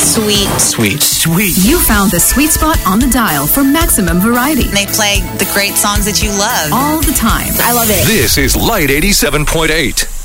Sweet. You found the sweet spot on the dial for maximum variety. They play the great songs that you love. All the time. I love it. This is Light 87.8.